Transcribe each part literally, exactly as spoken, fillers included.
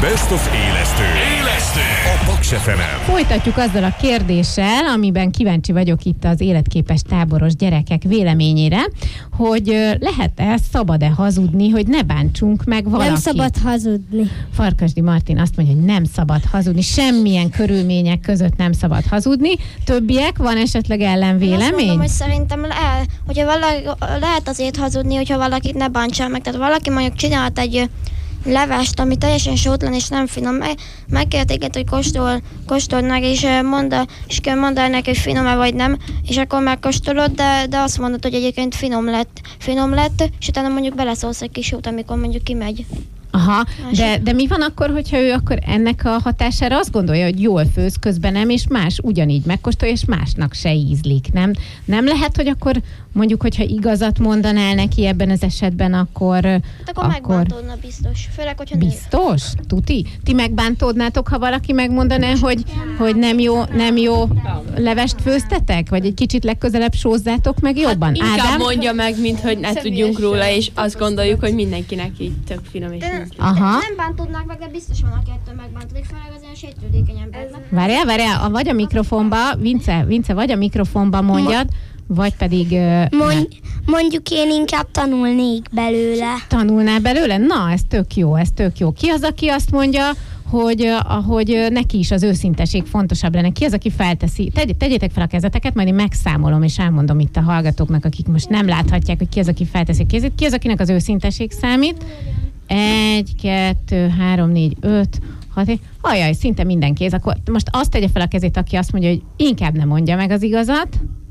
Best of Élesztő. Élesztő. A Paks ef emen. Folytatjuk azzal a kérdéssel, amiben kíváncsi vagyok itt az életképes táboros gyerekek véleményére, hogy lehet-e, szabad-e hazudni, hogy ne bántsunk meg valakit? Nem szabad hazudni. Farkasdi Martin azt mondja, hogy nem szabad hazudni, semmilyen körülmények között nem szabad hazudni. Többiek, van esetleg ellenvélemény? Azt mondom, hogy szerintem le, hogyha valaki, lehet azért hazudni, hogyha valakit ne bántsál meg. Tehát valaki mondjuk csinált egy levest, ami teljesen sótlan és nem finom. Megkérték, hogy kóstol, kóstold meg, és mondd, és kell mondani neki, hogy finom-e vagy nem, és akkor megkóstolod, de, de azt mondod, hogy egyébként finom lett, finom lett, és utána mondjuk beleszólsz egy kis sót, amikor mondjuk kimegy. Aha, de, de mi van akkor, hogyha ő akkor ennek a hatására azt gondolja, hogy jól főz, közben nem, és más ugyanígy megkóstolja, és másnak se ízlik, nem? Nem lehet, hogy akkor mondjuk, hogyha igazat mondanál neki ebben az esetben, akkor... Hát akkor, akkor megbántódna biztos. Főleg, hogyha biztos? Nő. Tuti? Ti megbántódnátok, ha valaki megmondaná, hogy, hogy nem jó, nem jó levest főztetek? Vagy egy kicsit legközelebb sózzátok meg jobban? Hát inkább Ádám? mondja meg, mint hogy ne tudjunk róla, és azt gondoljuk, hogy mindenkinek így tök finom és de, aha. Nem bántódnák meg, de biztos van, aki ettől megbántódik, főleg az ilyen sértődékeny embernek. Várjál, várjál, vagy a mikrofonba, Vince, Vince, vagy a mikrofonba mondjad, vagy pedig... Uh, Mond, mondjuk én inkább tanulnék belőle. Tanulnál belőle? Na, ez tök jó, ez tök jó. Ki az, aki azt mondja, hogy, hogy neki is az őszinteség fontosabb lenne? Ki az, aki felteszi? Tegy, tegyétek fel a kezeteket, majd én megszámolom, és elmondom itt a hallgatóknak, akik most nem láthatják, hogy ki az, aki felteszi a kezét. Ki az, akinek az őszinteség számít? Egy, kettő, három, négy, öt, hat, ajaj, szinte minden kéz. Akkor most azt tegye fel a kezét, aki azt mondja, hogy inkább nem mondja meg az igazat.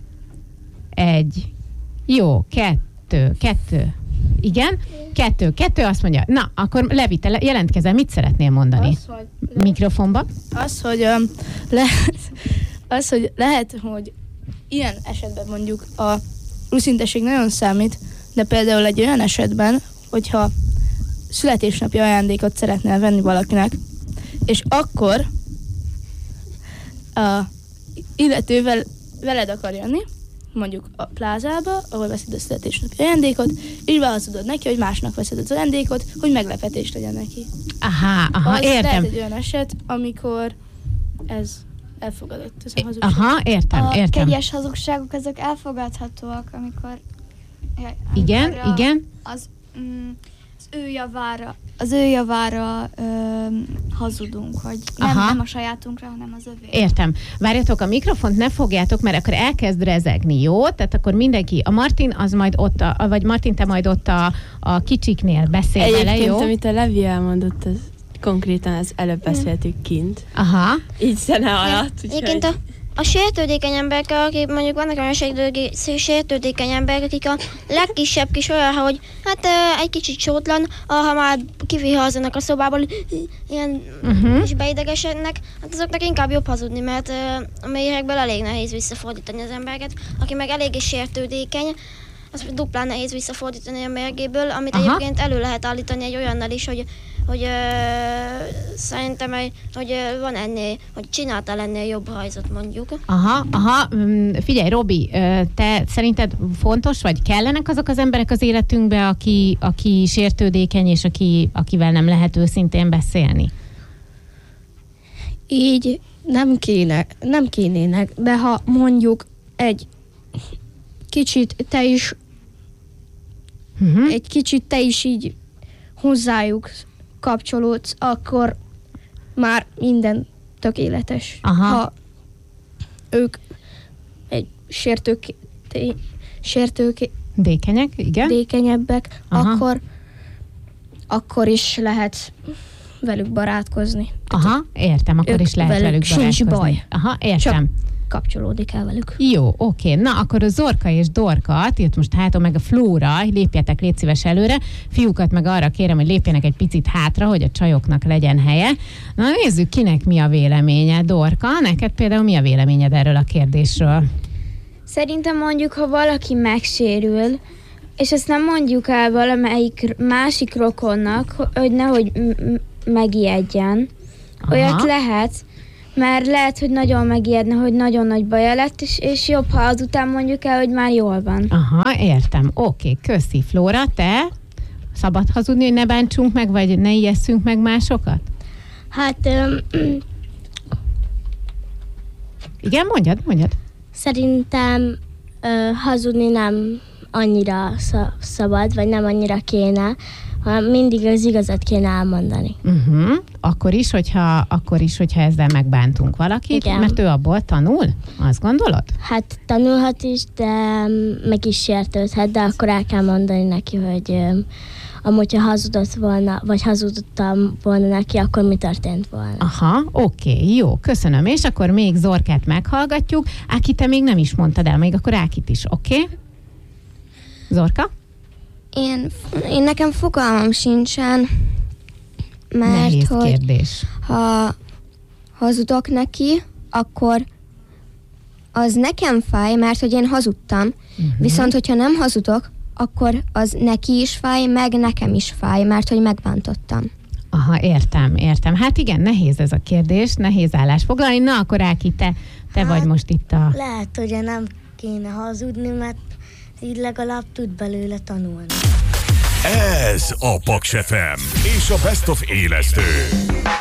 Egy. Jó, kettő, kettő. Igen, kettő, kettő azt mondja. Na, akkor Levi, te jelentkezel, mit szeretnél mondani? Az, hogy le... Mikrofonba. Az, hogy um, lehet, az, hogy lehet, hogy ilyen esetben mondjuk a őszinteség nagyon számít, de például egy olyan esetben, hogyha születésnapi ajándékot szeretnél venni valakinek, és akkor a illetővel veled akar jönni, mondjuk a plázába, ahol veszed a születésnapi ajándékot, és behazudod neki, hogy másnak veszed az ajándékot, hogy meglepetés legyen neki. Aha, aha, az értem. lehet egy olyan eset, amikor ez elfogadott, ez a hazugság. Aha, értem, a értem. A kegyes hazugságok, ezek elfogadhatóak, amikor... Igen, amikor a, igen. Az, mm, az ő javára, az ő javára ö, hazudunk, hogy nem, nem a sajátunkra, hanem az övé. Értem. Várjatok, a mikrofont ne fogjátok, mert akkor elkezd rezegni, jó? Tehát akkor mindenki, a Martin az majd ott, a, vagy Martin, te majd ott a, a kicsiknél beszél vele, jó? Egyébként, amit a Levi elmondott, az konkrétan az előbb beszéltük kint. Aha. Így zene alatt. Egyébként a A sértődékeny emberek, akik mondjuk vannak olyan sértődékeny emberek, akik a legkisebb kis olyan, hogy hát egy kicsit sótlan, ha már kivihazzanak a szobából, ilyen uh-huh. és beidegesednek, hát azoknak inkább jobb hazudni, mert a mélyekből elég nehéz visszafordítani az embereket. Aki meg eléggé sértődékeny, az duplán nehéz visszafordítani a mérgéből, amit aha. egyébként elő lehet állítani egy olyannal is, hogy hogy ö, szerintem, hogy ö, van ennél, hogy csináltál ennél jobb hajzat mondjuk. Aha, aha. Figyelj, Robi, te szerinted fontos, vagy kellenek azok az emberek az életünkbe, aki, aki sértődékeny, és aki, akivel nem lehet őszintén beszélni? Így nem kéne, nem kénének, de ha mondjuk egy kicsit te is uh-huh. egy kicsit te is így hozzájuk kapcsolódsz, akkor már minden tökéletes. Aha. Ha ők egy sértők, sértők dékenyek, igen? dékenyebbek, akkor, akkor is lehet velük barátkozni. Aha, értem, akkor is lehet velük, velük barátkozni. Sincs baj. Aha, értem. Csak kapcsolódik el velük. Jó, oké. Na, akkor a Zorka és Dorka, itt most hátul meg a Flóra, lépjetek, légy szíves előre. Fiúkat meg arra kérem, hogy lépjenek egy picit hátra, hogy a csajoknak legyen helye. Na, nézzük, kinek mi a véleménye. Dorka, neked például mi a véleményed erről a kérdésről? Szerintem mondjuk, ha valaki megsérül, és ezt nem mondjuk el valamelyik másik rokonnak, hogy nehogy m- megijedjen. Olyat lehet, mert lehet, hogy nagyon megijedne, hogy nagyon nagy baja lett, és, és jobb, ha azután mondjuk el, hogy már jól van. Aha, értem. Oké, köszi. Flóra, te szabad hazudni, hogy ne bántsunk meg, vagy ne ijesszünk meg másokat? Hát... Öm, Igen, mondjad, mondjad. Szerintem ö, hazudni nem annyira sz- szabad, vagy nem annyira kéne, hanem mindig az igazat kéne elmondani. Uh-huh. Akkor is, hogyha, akkor is, hogyha ezzel megbántunk valakit, Igen. mert ő abból tanul? Azt gondolod? Hát tanulhat is, de meg is sértődhet, de akkor el kell mondani neki, hogy ö, amúgy, ha hazudott volna, vagy hazudottam volna neki, akkor mi történt volna. Aha, oké, jó, köszönöm. És akkor még Zorkát meghallgatjuk. Áki, te még nem is mondtad el, még akkor Ákit is, oké? Okay? Zorka? Én, én nekem fogalmam sincsen, mert Nehéz hogy kérdés. ha hazudok neki, akkor az nekem fáj, mert hogy én hazudtam. Uh-huh. Viszont, hogyha nem hazudok, akkor az neki is fáj, meg nekem is fáj, mert hogy megbántottam. Aha, értem, értem. Hát igen, nehéz ez a kérdés, nehéz állásfoglalni. Na, akkor Áki, te, te hát, vagy most itt a... Lehet, hogy nem kéne hazudni, mert így legalább tud belőle tanulni. Ez a Paks ef em és a Best of Élesztő.